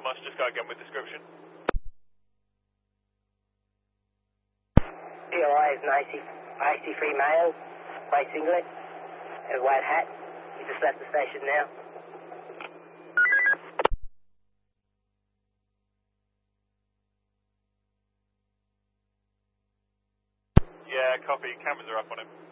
much. Just go again with description. POI is an IC3 male, white singlet, and a white hat. He just left the station now. Yeah, copy. Cameras are up on him.